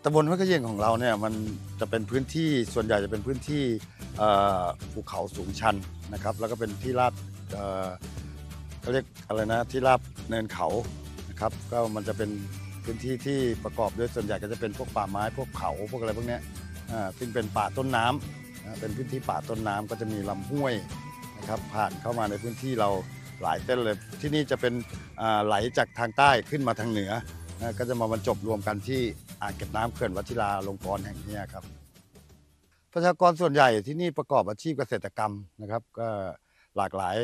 ตำบลห้วยเขย่งของเราเนี่ยมันจะเป็นพื้นที่ส่วนใหญ่จะเป็นพื้นที่ภูเขาสูงชันนะครับแล้วก็เป็นที่ราบเขาเรียกอะไรนะที่ราบเนินเขานะครับก็มันจะเป็นพื้นที่ที่ประกอบด้วยส่วนใหญ่ก็จะเป็นพวกป่าไม้พวกเขาพวกอะไรพวกนี้ซึ่งเป็นป่าต้นน้ำเป็นพื้นที่ป่าต้นน้ำก็จะมีลำห้วยนะครับผ่านเข้ามาในพื้นที่เราหลายเส้นเลยที่นี่จะเป็นไหลจากทางใต้ขึ้นมาทางเหนือก็จะมาบรรจบรวมกันที่อ่างเก็บน้ำเขื่อนวชิราลงกรณ์แห่งนี้ครับประชากรส่วนใหญ่ที่นี่ประกอบอาชีพเกษตรกรรมนะครับก็หลากหลาย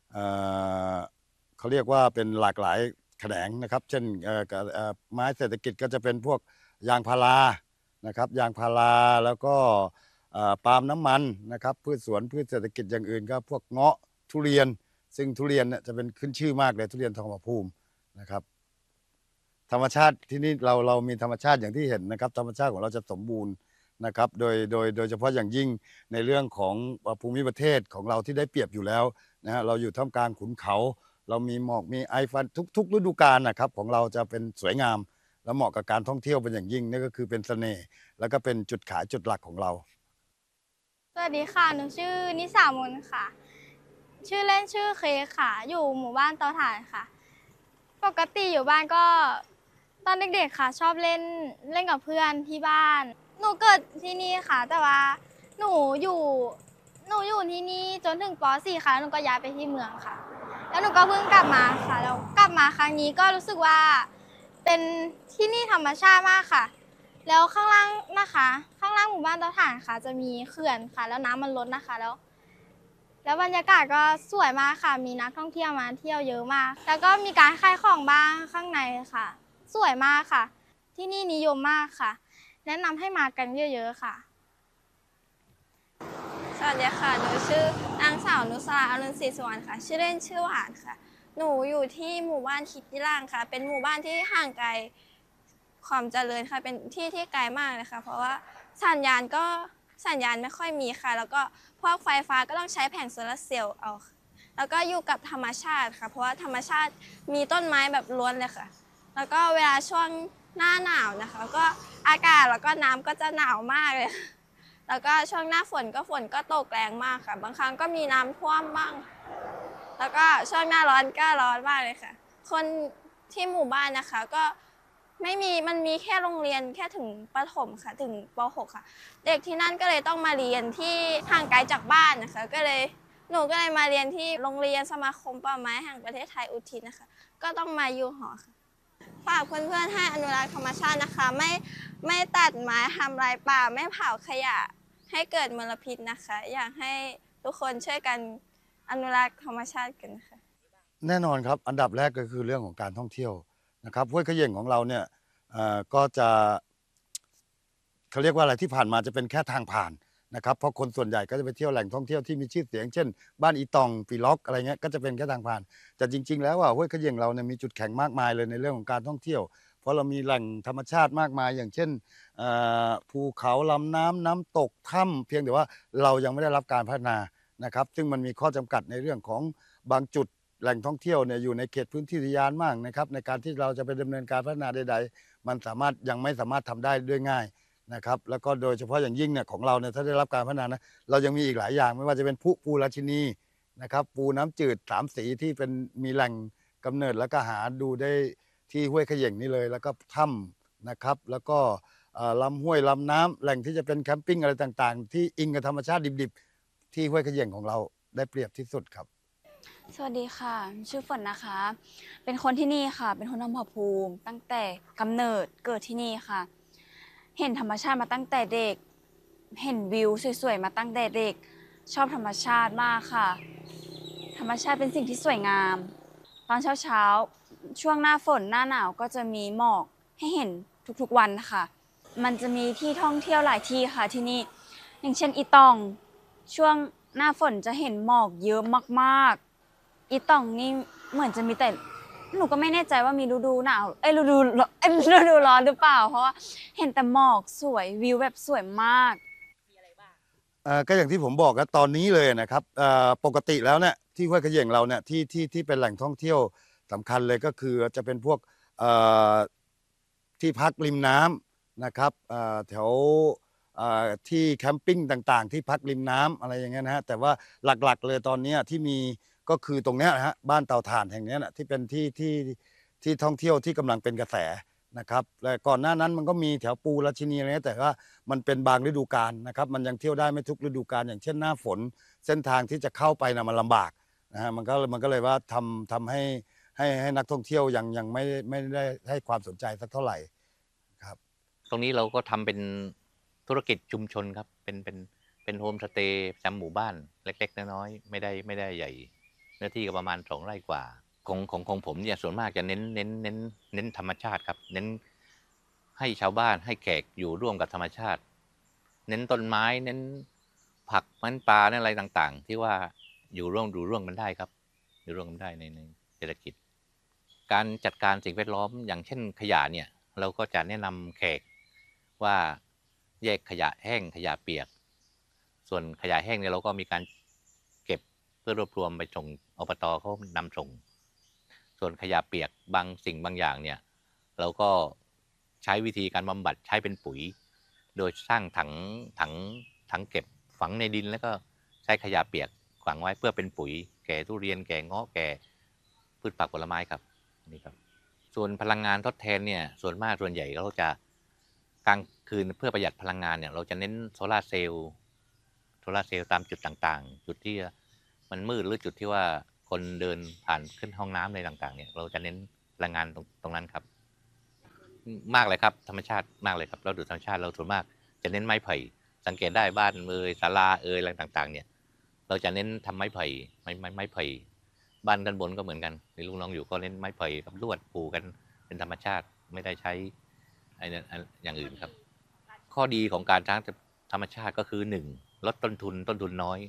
เขาเรียกว่าเป็นหลากหลายแขนงนะครับเช่นไม้เศรษฐกิจก็จะเป็นพวกยางพารานะครับยางพาราแล้วก็ปาล์มน้ำมันนะครับพืชสวนพืชเศรษฐกิจอย่างอื่นก็พวกเงาะทุเรียนซึ่งทุเรียนเนี่ยจะเป็นขึ้นชื่อมากเลยทุเรียนทองผาภูมินะครับธรรมชาติที่นี่เรามีธรรมชาติอย่างที่เห็นนะครับธรรมชาติของเราจะสมบูรณ์นะครับโดยเฉพาะอย่างยิ่งในเรื่องของภูมิประเทศของเราที่ได้เปรียบอยู่แล้วนะฮะเราอยู่ท่ามกลางขุนเขาเรามีหมอกมีไอฟันทุกฤดูกาลนะครับของเราจะเป็นสวยงามและเหมาะกับการท่องเที่ยวเป็นอย่างยิ่งนี่ก็คือเป็นเสน่ห์แล้วก็เป็นจุดขายจุดหลักของเราสวัสดีค่ะหนูชื่อนิสามนค่ะชื่อเล่นชื่อเคค่ะอยู่หมู่บ้านเตาถ่านค่ะปกติอยู่บ้านก็ตอนเด็กๆค่ะชอบเล่นกับเพื่อนที่บ้านหนูเกิดที่นี่ค่ะแต่ว่าหนูอยู่ที่นี่จนถึงป .4 ค่ะหนูก็ย้ายไปที่เมืองค่ะแล้วหนูก็เพิ่งกลับมาค่ะแล้วกลับมาครั้งนี้ก็รู้สึกว่าเป็นที่นี่ธรรมชาติมากค่ะแล้วข้างล่างนะคะข้างล่างหมู่บ้านเตาถ่านค่ะจะมีเขื่อนค่ะแล้วน้ำมันลดนะคะแล้วบรรยากาศก็สวยมากค่ะมีนักท่องเที่ยวมาเที่ยวเยอะมากแล้วก็มีการขายของบ้างข้างในค่ะสวยมากค่ะที่นี่นิยมมากค่ะแนะนำให้มากันเยอะๆค่ะสวัสดีค่ะหนูชื่อนางสาวนุสราอรุณศรีสุวรรณค่ะชื่อเล่นชื่อหวานค่ะหนูอยู่ที่หมู่บ้านคิดที่ล่างค่ะเป็นหมู่บ้านที่ห่างไกลความเจริญค่ะเป็นที่ที่ไกลมากเลยค่ะเพราะว่าสัญญาณไม่ค่อยมีค่ะแล้วก็พวกไฟฟ้าก็ต้องใช้แผงโซลาร์เซลล์เอาแล้วก็อยู่กับธรรมชาติค่ะเพราะว่าธรรมชาติมีต้นไม้แบบล้วนเลยค่ะแล้วก็เวลาช่วงหน้าหนาวนะคะก็อากาศแล้วก็น้ำก็จะหนาวมากเลยแล้วก็ช่วงหน้าฝนก็ตกแรงมากค่ะบางครั้งก็มีน้ำท่วมบ้างแล้วก็ช่วงหน้าร้อนก็ร้อนมากเลยค่ะคนที่หมู่บ้านนะคะก็มันมีแค่โรงเรียนแค่ถึงประถมค่ะถึงป .6 ค่ะเด็กที่นั่นก็เลยต้องมาเรียนที่ห่างไกลจากบ้านนะคะหนูก็เลยมาเรียนที่โรงเรียนสมาคมป่าไม้แห่งประเทศไทยอุทิศนะคะก็ต้องมาอยู่หอค่ะฝากเพื่อนๆให้อนุรักษ์ธรรมชาตินะคะไม่ตัดไม้ทำลายป่าไม่เผาขยะให้เกิดมลพิษนะคะอยากให้ทุกคนช่วยกันอนุรักษ์ธรรมชาติกันค่ะแน่นอนครับอันดับแรกก็คือเรื่องของการท่องเที่ยวนะครับห้วยเขย่งของเราเนี่ยก็จะเขาเรียกว่าอะไรที่ผ่านมาจะเป็นแค่ทางผ่านนะครับเพราะคนส่วนใหญ่ก็จะไปเที่ยวแหล่งท่องเที่ยวที่มีชื่อเสียงเช่นบ้านอีตองปีล็อกอะไรเงี้ยก็จะเป็นแค่ทางผ่านแต่จริงๆแล้วห้วยเขย่งเราเนี่ยมีจุดแข็งมากมายเลยในเรื่องของการท่องเที่ยวเพราะเรามีแหล่งธรรมชาติมากมายอย่างเช่นภูเขาลำน้ำน้ำตกถ้ำเพียงแต่ว่าเรายังไม่ได้รับการพัฒนานะครับซึ่งมันมีข้อจำกัดในเรื่องของบางจุดแหล่งท่องเที่ยวเนี่ยอยู่ในเขตพื้นที่อุทยานมากนะครับในการที่เราจะไปดำเนินการพัฒนาใดๆมันยังไม่สามารถทำได้ด้วยง่ายนะครับแล้วก็โดยเฉพาะอย่างยิ่งเนี่ยของเราเนี่ยถ้าได้รับการพัฒนานะเรายังมีอีกหลายอย่างไม่ว่าจะเป็นปูราชินีนะครับปูน้ำจืด3 สีที่เป็นมีแหล่งกำเนิดแล้วก็หาดูได้ที่ห้วยเขย่งนี่เลยแล้วก็ถ้ำนะครับแล้วก็ลำห้วยลำน้ำแหล่งที่จะเป็นแคมปิ้งอะไรต่างๆที่อิงกับธรรมชาติดิบๆที่ห้วยเขย่งของเราได้เปรียบที่สุดครับสวัสดีค่ะชื่อฝนนะคะเป็นคนที่นี่ค่ะเป็นคนทองผาภูมิตั้งแต่กำเนิดเกิดที่นี่ค่ะเห็นธรรมชาติมาตั้งแต่เด็กเห็นวิวสวยๆมาตั้งแต่เด็กชอบธรรมชาติมากค่ะธรรมชาติเป็นสิ่งที่สวยงามตอนเช้าช่วงหน้าฝนหน้าหนาวก็จะมีหมอกให้เห็นทุกๆวันค่ะมันจะมีที่ท่องเที่ยวหลายที่ค่ะที่นี่อย่างเช่นอีตองช่วงหน้าฝนจะเห็นหมอกเยอะมากๆอีตองนี่เหมือนจะมีแต่หนูก็ไม่แน่ใจว่ามีฤดูหนาวฤดูร้อนหรือเปล่าเพราะว่าเห็นแต่หมอกสวยวิวแบบสวยมากก็อย่างที่ผมบอกครับตอนนี้เลยนะครับปกติแล้วเนี่ยที่ห้วยเขย่งเราเนี่ยที่เป็นแหล่งท่องเที่ยวสำคัญเลยก็คือจะเป็นพวกที่พักริมน้นะครับแถวที่แคมปิ้งต่างๆที่พักริมน้ำอะไรอย่างเงี้ยนะฮะแต่ว่าหลักๆเลยตอนนี้ที่มีก็คือตรงเนี้ยนะฮะบ้านเตาถ่านแห่งนี้นะที่เป็นที่ท่องเที่ยวที่กำลังเป็นกระแสนะครับและก่อนหน้านั้นมันก็มีแถวปูราชินีอะไรเงี้ยแต่ว่ามันเป็นบางฤดูกาลนะครับมันยังเที่ยวได้ไม่ทุกฤดูกาลอย่างเช่นหน้าฝนเส้นทางที่จะเข้าไปนะมันลำบากนะฮะมันก็เลยว่าทำให้นักท่องเที่ยวยังไม่ได้ให้ความสนใจสักเท่าไหร่ครับตรงนี้เราก็ทำเป็นธุรกิจชุมชนครับเป็นโฮมสเตย์ประจำหมู่บ้านเล็กๆน้อยๆไม่ได้ใหญ่เนื้อที่ก็ประมาณ2 ไร่กว่าของผมเนี่ยส่วนมากจะเน้นธรรมชาติครับเน้นให้ชาวบ้านให้แขกอยู่ร่วมกับธรรมชาติ เน้นต้นไม้เน้นผักเน้นปลาเน้นอะไรต่างๆ ที่ว่าอยู่ร่วมกันได้ครับอยู่ร่วมกันได้ในเศรษฐกิจการจัดการสิ่งแวดล้อมอย่างเช่นขยะเนี่ยเราก็จะแนะนำแขกว่าแยกขยะแห้งขยะเปียกส่วนขยะแห้งเนี่ยเราก็มีการเก็บเพื่อรวบรวมไปส่งอบต.เขานำส่งส่วนขยะเปียกบางสิ่งบางอย่างเนี่ยเราก็ใช้วิธีการบำบัดใช้เป็นปุ๋ยโดยสร้างถังเก็บฝังในดินแล้วก็ใช้ขยะเปียกฝังไว้เพื่อเป็นปุ๋ยแก่ทุเรียนแก่เงาะแก่พืชผักผลไม้ครับนี่ครับส่วนพลังงานทดแทนเนี่ยส่วนใหญ่เราจะกลางคืนเพื่อประหยัดพลังงานเนี่ยเราจะเน้นโซลาร์เซลล์ตามจุดต่างๆจุดที่มันมืดหรือจุดที่ว่าคนเดินผ่านขึ้นห้องน้ำอะไรต่างๆเนี่ยเราจะเน้นพลังงานตรงนั้นครับมากเลยครับธรรมชาติมากเลยครับเราดูธรรมชาติเราส่วนมากจะเน้นไม้ไผ่สังเกตได้บ้านศาลาอะไรต่างๆเนี่ยเราจะเน้นทำไม้ไผ่ไม้ไผ่บ้านด้านบนก็เหมือนกันมีลูกน้องอยู่ก็เน้นไม้ไผ่กับลวดปูกันเป็นธรรมชาติไม่ได้ใช้อย่างอื่นครับข้อดีของการสร้างธรรมชาติก็คือ1ลดต้นทุนน้อย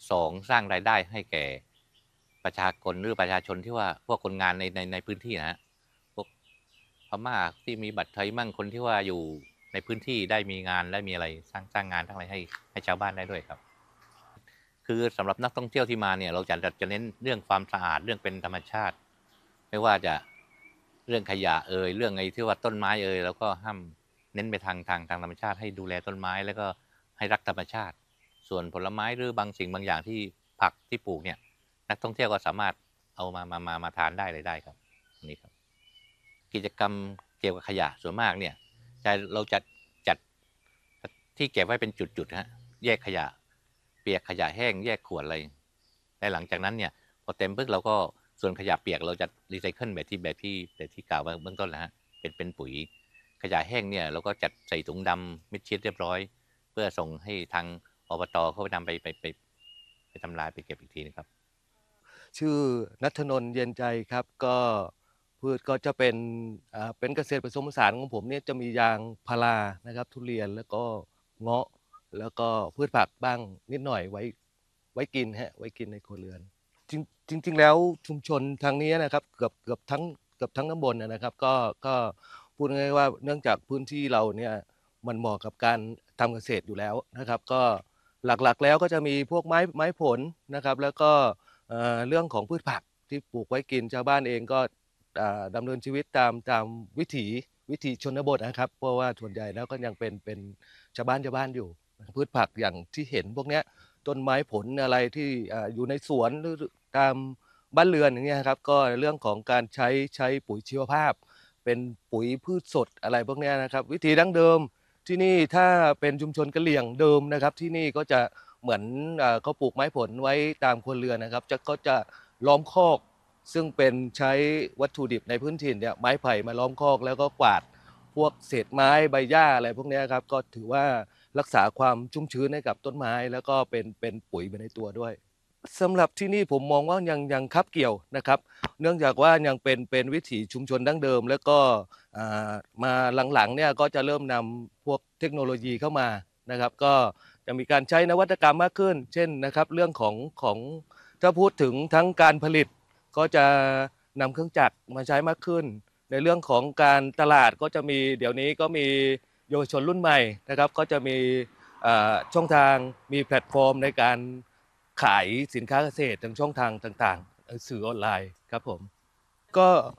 2สร้างรายได้ให้แก่ประชากรหรือประชาชนที่ว่าพวกคนงานในพื้นที่นะฮะพวกพม่าที่มีบัตรไทยมั่งคนที่ว่าอยู่ในพื้นที่ได้มีงานได้มีอะไรสร้างงานทั้งอะไรให้ชาวบ้านได้ด้วยครับคือสำหรับนักท่องเที่ยวที่มาเนี่ยเราจะเน้นเรื่องความสะอาดเรื่องเป็นธรรมชาติไม่ว่าจะเรื่องขยะเรื่องไอ้ที่ว่าต้นไม้แล้วก็ห้ามเน้นไปทางธรรมชาติให้ดูแลต้นไม้แล้วก็ให้รักธรรมชาติส่วนผลไม้หรือบางสิ่งบางอย่างที่ผักที่ปลูกเนี่ยนักท่องเที่ยวก็สามารถเอามาทานได้เลยได้ครับนี่ครับกิจกรรมเกี่ยวกับขยะส่วนมากเนี่ยเราจะจัดที่เก็บไว้เป็นจุดๆฮะแยกขยะเปียกขยะแห้งแยกขวดอะไรและหลังจากนั้นเนี่ยพอเต็มปุ๊บเราก็ส่วนขยะเปียกเราจะรีไซเคิลแบบที่กล่าวเบื้องต้นแล้วฮะเป็นปุ๋ยขยะแห้งเนี่ยเราก็จัดใส่ถุงดำมิดชิดเรียบร้อยเพื่อส่งให้ทางอบต.เขานำไปทำลายไปเก็บอีกทีนะครับชื่อณัฐนนท์เย็นใจครับก็พืชก็จะเป็นเกษตรผสมผสานของผมเนี่ยจะมียางพารานะครับทุเรียนแล้วก็เงาะแล้วก็พืชผักบ้างนิดหน่อยไว้กินไว้กินในครัวเรือนจริงแล้วชุมชนทางนี้นะครับเกือบทั้งตำบลนะครับก็พูดง่ายๆว่าเนื่องจากพื้นที่เราเนี่ยมันเหมาะกับการทำเกษตรอยู่แล้วนะครับก็หลักๆแล้วก็จะมีพวกไม้ผลนะครับแล้วก็เรื่องของพืชผักที่ปลูกไว้กินชาวบ้านเองก็ดำเนินชีวิตตามวิถีชนบทนะครับเพราะว่าส่วนใหญ่แล้วก็ยังเป็นชาวบ้านอยู่พืชผักอย่างที่เห็นพวกเนี้ยต้นไม้ผลอะไรที่อยู่ในสวนหรือตามบ้านเรือนอย่างเงี้ยครับก็เรื่องของการใช้ปุ๋ยชีวภาพเป็นปุ๋ยพืชสดอะไรพวกเนี้ยนะครับวิธีดั้งเดิมที่นี่ถ้าเป็นชุมชนกะเหรี่ยงเดิมนะครับที่นี่ก็จะเหมือนเขาปลูกไม้ผลไว้ตามครัวเรือนนะครับก็จะล้อมคอกซึ่งเป็นใช้วัตถุดิบในพื้นถิ่นเนี่ยไม้ไผ่มาล้อมคอกแล้วก็กวาดพวกเศษไม้ใบหญ้าอะไรพวกนี้ครับก็ถือว่ารักษาความชุ่มชื้นให้กับต้นไม้แล้วก็เป็นปุ๋ยไปในตัวด้วยสำหรับที่นี่ผมมองว่ายังคับเกี่ยวนะครับเนื่องจากว่ายังเป็นวิถีชุมชนดั้งเดิมแล้วก็มาหลังๆเนี่ยก็จะเริ่มนำพวกเทคโนโลยีเข้ามานะครับก็จะมีการใช้นวัตกรรมมากขึ้นเช่นนะครับเรื่องของถ้าพูดถึงทั้งการผลิตก็จะนำเครื่องจักรมาใช้มากขึ้นในเรื่องของการตลาดก็จะมีเดี๋ยวนี้ก็มีเยาวชนรุ่นใหม่นะครับก็จะมีช่องทางมีแพลตฟอร์มในการขายสินค้าเกษตรทางช่องทางต่างๆสื่อออนไลน์ครับผม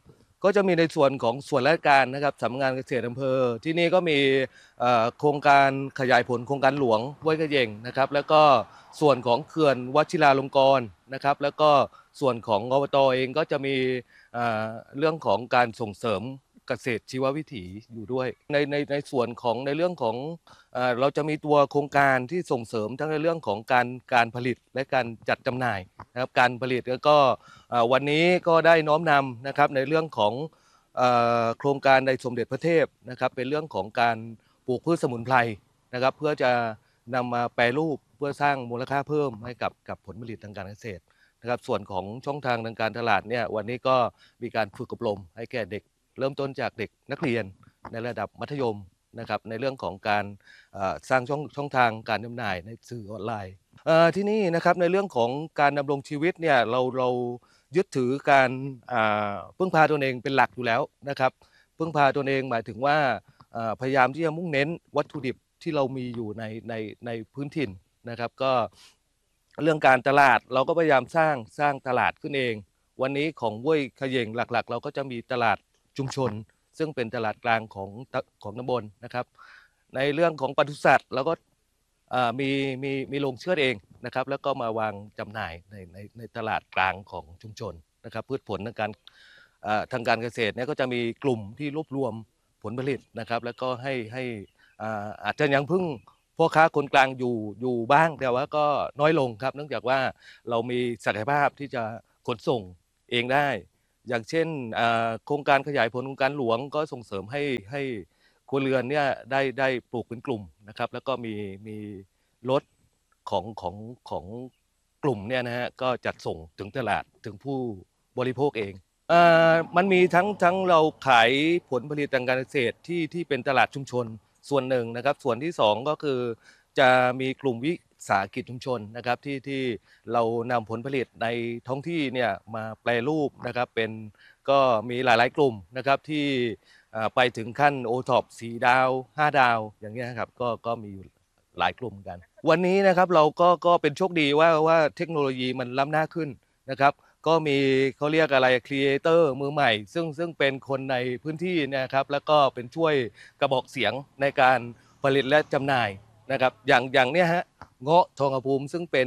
ก็จะมีในส่วนของส่วนราชการนะครับสำนักงานเกษตรอำเภอที่นี่ก็มีโครงการขยายผลโครงการหลวงห้วยกระเยงนะครับแล้วก็ส่วนของเขื่อนวชิราลงกรณ์นะครับแล้วก็ส่วนของอบตเองก็จะมีเรื่องของการส่งเสริมเกษตรชีววิถีอยู่ด้วยในส่วนของในเรื่องของเราจะมีตัวโครงการที่ส่งเสริมทั้งในเรื่องของการผลิตและการจัดจำหน่ายนะครับการผลิตแล้วก็วันนี้ก็ได้น้อมนำนะครับในเรื่องของโครงการในสมเด็จพระเทพนะครับเป็นเรื่องของการปลูกพืชสมุนไพรนะครับเพื่อจะนำมาแปรรูปเพื่อสร้างมูลค่าเพิ่มให้กับผลผลิตทางการเกษตรนะครับส่วนของช่องทางทางการตลาดเนี่ยวันนี้ก็มีการฝึกอบรมให้แก่เด็กเริ่มต้นจากเด็กนักเรียนในระดับมัธยมนะครับในเรื่องของการสร้างช่องทางการจำหน่ายในสื่อออนไลน์ที่นี่นะครับในเรื่องของการดำรงชีวิตเนี่ยเรายึดถือการพึ่งพาตนเองเป็นหลักอยู่แล้วนะครับพึ่งพาตนเองหมายถึงว่าพยายามที่จะมุ่งเน้นวัตถุดิบที่เรามีอยู่ในพื้นถิ่นนะครับก็เรื่องการตลาดเราก็พยายามสร้างตลาดขึ้นเองวันนี้ของห้วยเขย่งหลักๆเราก็จะมีตลาดชุมชนซึ่งเป็นตลาดกลางของตำบลนะครับในเรื่องของปศุสัตว์เราก็มีโรงเชือดเองนะครับแล้วก็มาวางจำหน่ายในตลาดกลางของชุมชนนะครับพืชผลทางการเกษตรเนี่ยก็จะมีกลุ่มที่รวบรวมผลผลิตนะครับแล้วก็ให้อาจจะยังพึ่งพ่อค้าคนกลางอยู่บ้างแต่ว่าก็น้อยลงครับเนื่องจากว่าเรามีศักยภาพที่จะขนส่งเองได้อย่างเช่นโครงการขยายผลโครงการหลวงก็ส่งเสริมให้ครัวเรือนเนี่ยได้ปลูกเป็นกลุ่มนะครับแล้วก็มีรถของกลุ่มเนี่ยนะฮะก็จัดส่งถึงตลาดถึงผู้บริโภคเองมันมีทั้งเราขายผลผลิตทางการเกษตรที่เป็นตลาดชุมชนส่วนหนึ่งนะครับส่วนที่2ก็คือจะมีกลุ่มวิสาหกิจชุมชนนะครับที่เรานำผลผลิตในท้องที่เนี่ยมาแปรรูปนะครับเป็นก็มีหลายๆกลุ่มนะครับที่ไปถึงขั้น OTOP 4 ดาว 5 ดาวอย่างเงี้ยครับก็มีหลายกลุ่มกันวันนี้นะครับเราก็เป็นโชคดีว่าเทคโนโลยีมันล้ำหน้าขึ้นนะครับก็มีเขาเรียกอะไรครีเอเตอร์มือใหม่ซึ่งเป็นคนในพื้นที่นะครับแล้วก็เป็นช่วยกระบอกเสียงในการผลิตและจำหน่ายนะครับอย่างเนี้ยฮะเงาะทองผาภูมิซึ่งเป็น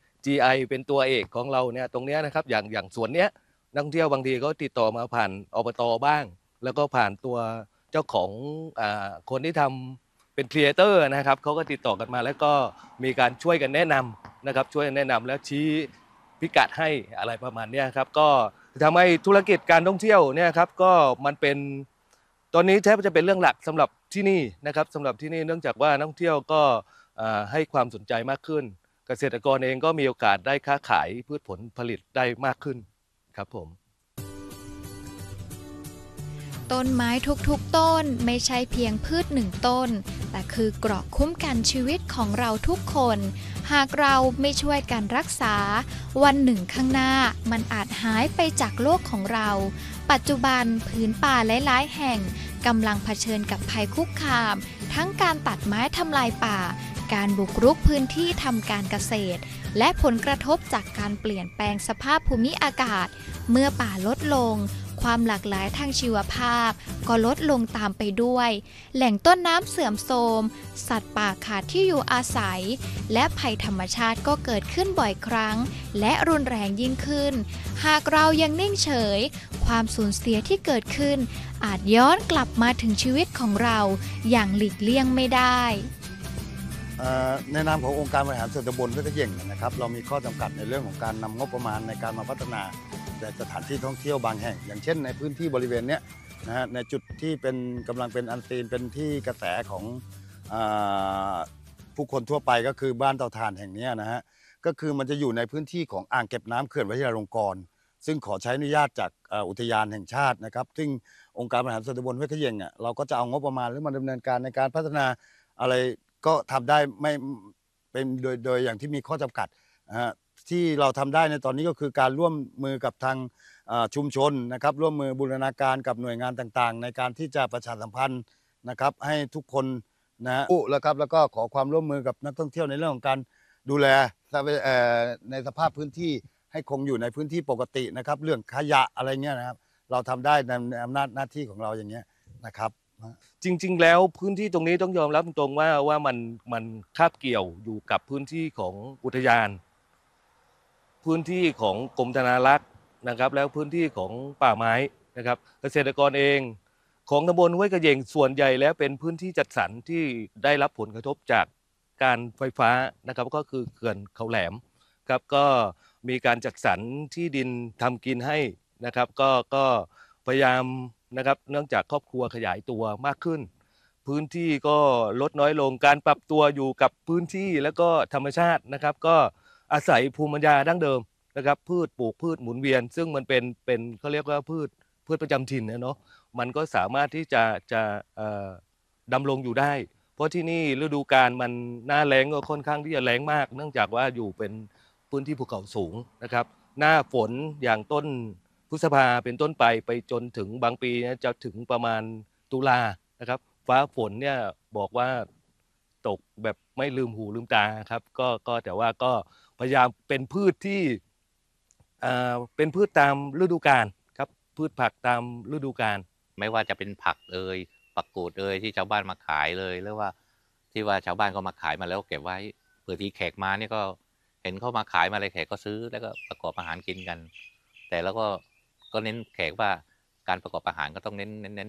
GI เป็นตัวเอกของเราเนี่ยตรงเนี้ยนะครับอย่างสวนเนี้ยนักท่องเที่ยวบางทีก็ติดต่อมาผ่านอบต.บ้างแล้วก็ผ่านตัวเจ้าของคนที่ทำเป็นครีเอเตอร์นะครับเขาก็ติดต่อกันมาแล้วก็มีการช่วยกันแนะนำนะครับช่วยกันแนะนำแล้วชี้พิกัดให้อะไรประมาณนี้ครับก็ทำให้ธุรกิจการท่องเที่ยวเนี่ยครับก็มันเป็นตอนนี้แทบจะเป็นเรื่องหลักสำหรับที่นี่นะครับสำหรับที่นี่เนื่องจากว่านักท่องเที่ยวก็ให้ความสนใจมากขึ้นเกษตรกรเองก็มีโอกาสได้ค้าขายพืชผลผลิตได้มากขึ้นครับผมต้นไม้ทุกๆต้นไม่ใช่เพียงพืชหนึ่งต้นแต่คือเกราะคุ้มกันชีวิตของเราทุกคนหากเราไม่ช่วยกันรักษาวันหนึ่งข้างหน้ามันอาจหายไปจากโลกของเราปัจจุบันผืนป่าหลายๆแห่งกำลังเผชิญกับภัยคุกคามทั้งการตัดไม้ทำลายป่าการบุกรุกพื้นที่ทำการเกษตรและผลกระทบจากการเปลี่ยนแปลงสภาพภูมิอากาศเมื่อป่าลดลงความหลากหลายทางชีวภาพก็ลดลงตามไปด้วยแหล่งต้นน้ำเสื่อมโทรมสัตว์ป่าขาดที่อยู่อาศัยและภัยธรรมชาติก็เกิดขึ้นบ่อยครั้งและรุนแรงยิ่งขึ้นหากเรายังนิ่งเฉยความสูญเสียที่เกิดขึ้นอาจย้อนกลับมาถึงชีวิตของเราอย่างหลีกเลี่ยงไม่ได้ในนามขององค์การบริหารส่วนตำบลห้วยกระเย่งนะครับเรามีข้อจำกัดในเรื่องของการนำงบประมาณในการมาพัฒนาแต่สถานที่ท่องเที่ยวบางแห่งอย่างเช่นในพื้นที่บริเวณนี้นะฮะในจุดที่กำลังเป็นอันซีนเป็นที่กระแสของผู้คนทั่วไปก็คือบ้านเตาถ่านแห่งนี้นะฮะก็คือมันจะอยู่ในพื้นที่ของอ่างเก็บน้ำเขื่อนวชิราลงกรณ์ซึ่งขอใช้อนุญาตจากอุทยานแห่งชาตินะครับซึ่งองค์การบริหารส่วนตำบลห้วยกระเย่งเราก็จะเอางบประมาณหรือมาดำเนินการในการพัฒนาอะไรก็ทำได้ไม่เป็นโดยอย่างที่มีข้อจำกัดที่เราทำได้ในตอนนี้ก็คือการร่วมมือกับทางชุมชนนะครับร่วมมือบูรณาการกับหน่วยงานต่างๆในการที่จะประชาสัมพันธ์นะครับให้ทุกคนแล้วก็ขอความร่วมมือกับนักท่องเที่ยวในเรื่องของการดูแลในสภาพพื้นที่ให้คงอยู่ในพื้นที่ปกตินะครับเรื่องขยะอะไรเงี้ยนะครับเราทำได้ในอำนาจหน้าที่ของเราอย่างเงี้ยนะครับจริงๆแล้วพื้นที่ตรงนี้ต้องยอมรับตรงๆว่ามันคาบเกี่ยวอยู่กับพื้นที่ของอุทยาน พื้นที่ของกรมธนารักษ์นะครับแล้วพื้นที่ของป่าไม้นะครับเกษตรกรเองของตำบลห้วยกระเหยงส่วนใหญ่แล้วเป็นพื้นที่จัดสรรที่ได้รับผลกระทบจากการไฟฟ้านะครับก็คือเขื่อนเขาแหลมครับก็มีการจัดสรรที่ดินทำกินให้นะครับก็พยายามนะครับเนื่องจากครอบครัวขยายตัวมากขึ้น พื้นที่ก็ลดน้อยลงการปรับตัวอยู่กับพื้นที่แล้วก็ธรรมชาตินะครับก็อาศัยภูมิปัญญาดั้งเดิมนะครับพืชปลูกพืชหมุนเวียน ซึ่งมันเป็นเขาเรียกว่าพืชประจำถิ่นนะเนาะมันก็สามารถที่จะดำรงอยู่ได้ เพราะที่นี่ฤดูกาลมันหน้าแล้งก็ค่อนข้างที่จะแล้งมาก เนื่องจากว่าอยู่เป็นพื้นที่ภูเขาสูงนะครับหน้าฝนอย่างต้นพฤษภาเป็นต้นไปจนถึงบางปีนะจะถึงประมาณตุลานะครับ ฟ้าฝนเนี่ยบอกว่าตกแบบไม่ลืมหูลืมตาครับก็แต่ว่าก็พยายามเป็นพืชที่เป็นพืชตามฤดูกาลครับพืชผักตามฤดูกาลไม่ว่าจะเป็นผักผักกูดที่ชาวบ้านมาขายเลยหรือว่าที่ว่าชาวบ้านก็มาขายมาแล้วเก็บไว้เผื่อที่แขกมานี่ก็เห็นเขามาขายมาอะไรแขกก็ซื้อแล้วก็ประกอบอาหารกินกัน แต่แล้วก็เน้นแขกว่าการประกอบอาหารก็ต้องเน้น